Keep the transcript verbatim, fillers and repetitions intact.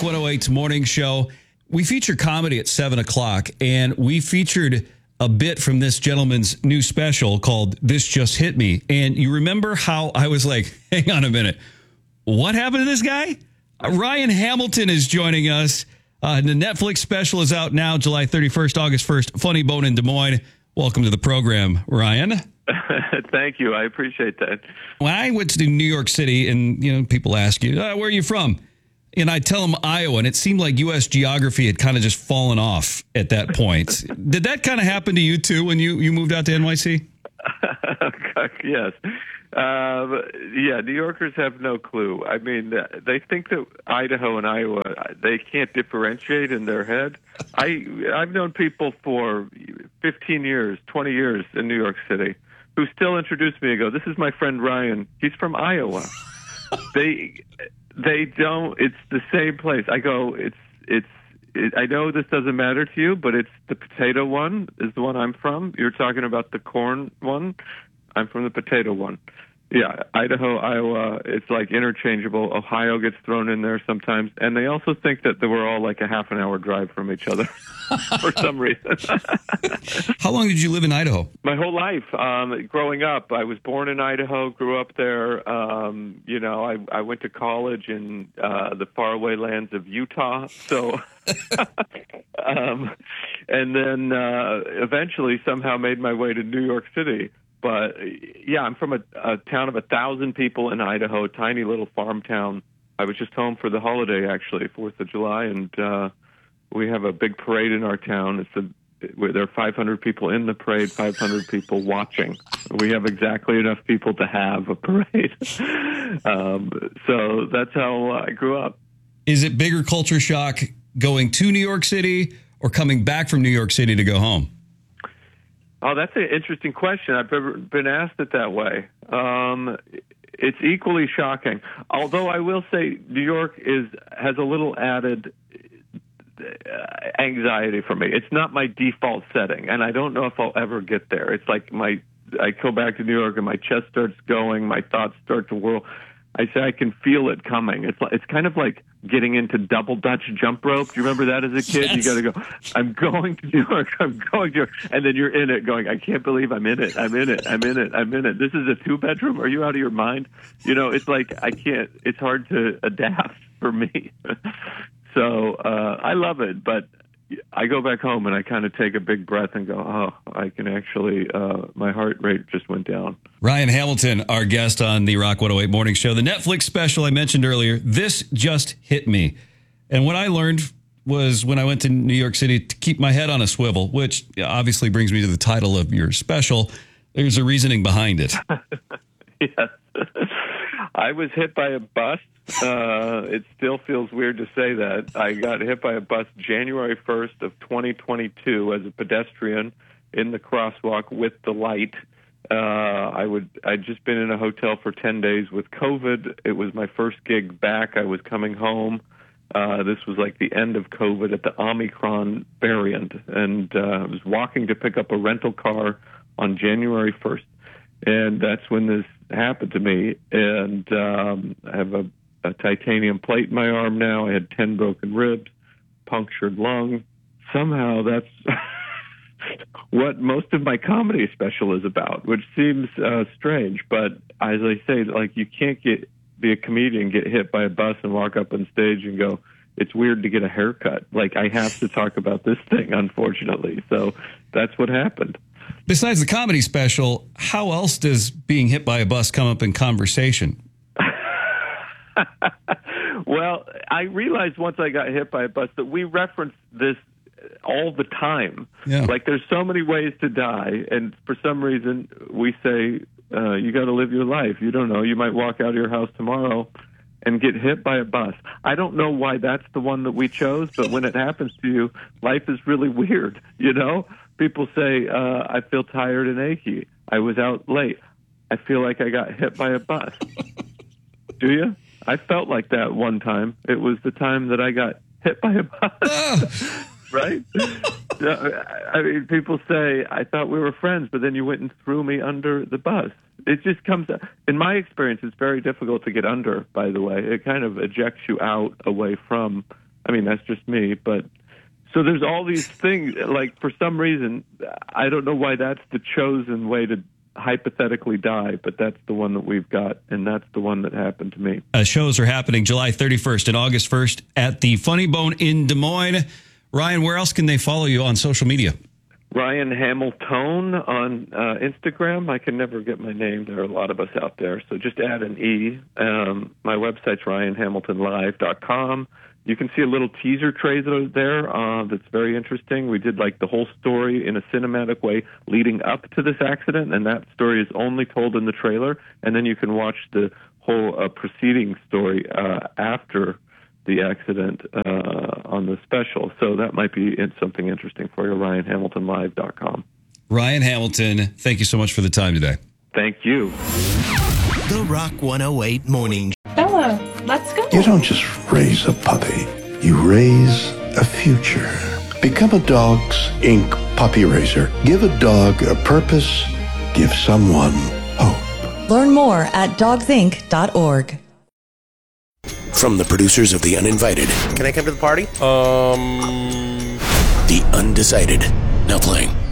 Rock one oh eight's morning show. We feature comedy at seven o'clock, and we featured a bit from this gentleman's new special called This Just Hit Me. And you remember how I was like, hang on a minute, what happened to this guy? Uh, Ryan Hamilton is joining us. Uh, the Netflix special is out now, July thirty-first, August first. Funny Bone in Des Moines. Welcome to the program, Ryan. Thank you. I appreciate that. When I went to New York City, and you know, people ask you, uh, where are you from? And I tell them Iowa, and it seemed like U S geography had kind of just fallen off at that point. Did that kind of happen to you, too, when you, you moved out to N Y C? Yes. Um, yeah, New Yorkers have no clue. I mean, they think that Idaho and Iowa, they can't differentiate in their head. I, I've known people for fifteen years, twenty years in New York City who still introduce me and go, this is my friend Ryan. He's from Iowa. they... They don't. It's the same place. I go. It's. It's. It, I know this doesn't matter to you, but it's the potato one is the one I'm from. You're talking about the corn one. I'm from the potato one. Yeah, Idaho, Iowa. It's like interchangeable. Ohio gets thrown in there sometimes, and they also think that we're all like a half an hour drive from each other for some reason. How long did you live in Idaho? My whole life. Um, growing up, I was born in Idaho, grew up there. Um, you know, I, I went to college in uh, the faraway lands of Utah. So, um, and then uh, eventually somehow made my way to New York City. But, yeah, I'm from a, a town of a thousand people in Idaho, a tiny little farm town. I was just home for the holiday, actually, fourth of July, and uh, we have a big parade in our town. It's a, there are five hundred people in the parade, five hundred people watching. We have exactly enough people to have a parade. um, so that's how I grew up. Is it bigger culture shock going to New York City or coming back from New York City to go home? Oh, that's an interesting question. I've never been asked it that way. Um, it's equally shocking. Although I will say New York is has a little added anxiety for me. It's not my default setting, and I don't know if I'll ever get there. It's like my I go back to New York and my chest starts going, my thoughts start to whirl. I say I can feel it coming. It's like, it's kind of like getting into double Dutch jump rope. Do you remember that as a kid? Yes. You got to go, I'm going to New York, I'm going to New York. And then you're in it going, I can't believe I'm in it, I'm in it, I'm in it, I'm in it. This is a two-bedroom? Are you out of your mind? You know, it's like I can't, it's hard to adapt for me. So uh, I love it, but I go back home and I kind of take a big breath and go, oh, I can actually, uh, my heart rate just went down. Ryan Hamilton, our guest on the Rock one oh eight Morning Show. The Netflix special I mentioned earlier, This Just Hit Me. And what I learned was when I went to New York City to keep my head on a swivel, which obviously brings me to the title of your special. There's a reasoning behind it. Yes. I was hit by a bus. Uh, it still feels weird to say that. I got hit by a bus January first of twenty twenty-two as a pedestrian in the crosswalk with the light. Uh, I would, I'd just been in a hotel for ten days with COVID. It was my first gig back. I was coming home. Uh, this was like the end of COVID at the Omicron variant. And uh, I was walking to pick up a rental car on January first. And that's when this happened to me. And um, I have a, a titanium plate in my arm now. I had ten broken ribs, punctured lung. Somehow that's what most of my comedy special is about, which seems uh, strange. But as I say, like you can't get be a comedian, get hit by a bus and walk up on stage and go, it's weird to get a haircut. Like I have to talk about this thing, unfortunately. So that's what happened. Besides the comedy special, how else does being hit by a bus come up in conversation? Well, I realized once I got hit by a bus that we reference this all the time. Yeah. Like there's so many ways to die, and for some reason we say uh, you got to live your life. You don't know. You might walk out of your house tomorrow and get hit by a bus. I don't know why that's the one that we chose, but when it happens to you, life is really weird, you know? People say, uh, I feel tired and achy. I was out late. I feel like I got hit by a bus. Do you? I felt like that one time. It was the time that I got hit by a bus. Right? I mean, people say, I thought we were friends, but then you went and threw me under the bus. It just comes, in my experience, it's very difficult to get under, by the way. It kind of ejects you out away from I mean, that's just me, but so there's all these things, like for some reason, I don't know why that's the chosen way to hypothetically die, but that's the one that we've got, and that's the one that happened to me. Uh, shows are happening July thirty-first and August first at the Funny Bone in Des Moines. Ryan, where else can they follow you on social media? Ryan Hamilton on uh, Instagram. I can never get my name. There are a lot of us out there, so just add an E. Um, my website's ryan hamilton live dot com. You can see a little teaser trailer there uh, that's very interesting. We did like the whole story in a cinematic way leading up to this accident, and that story is only told in the trailer. And then you can watch the whole uh, preceding story uh, after the accident uh, on the special. So that might be something interesting for you, ryan hamilton live dot com. Ryan Hamilton, thank you so much for the time today. Thank you. The Rock one oh eight Morning. Bella, let's go. You don't just raise a puppy. You raise a future. Become a Dogs Incorporated puppy raiser. Give a dog a purpose. Give someone hope. Learn more at dogs inc dot org. From the producers of The Uninvited. Can I come to the party? Um. The Undecided. Now playing.